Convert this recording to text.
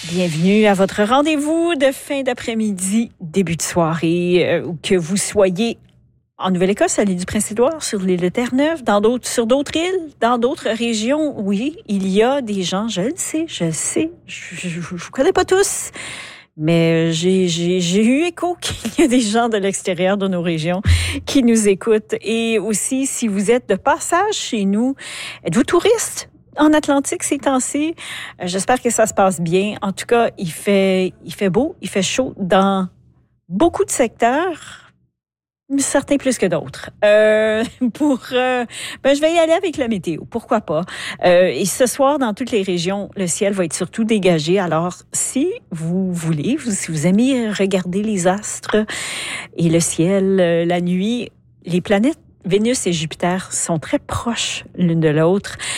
Bienvenue à votre rendez-vous de fin d'après-midi, début de soirée, où que vous soyez en Nouvelle-Écosse, à l'île du Prince-Édouard, sur l'île de Terre-Neuve, sur d'autres îles, dans d'autres régions. Oui, il y a des gens, je le sais, je vous connais pas tous, mais j'ai eu écho qu'il y a des gens de l'extérieur de nos régions qui nous écoutent. Et aussi, si vous êtes de passage chez nous, êtes-vous touriste en Atlantique ces temps-ci? J'espère que ça se passe bien. En tout cas, il fait beau, il fait chaud dans beaucoup de secteurs. Certains plus que d'autres. Je vais y aller avec la météo. Pourquoi pas? Et ce soir, dans toutes les régions, le ciel va être surtout dégagé. Alors, si vous voulez, si vous aimez regarder les astres et le ciel la nuit, les planètes Vénus et Jupiter sont très proches l'une de l'autre.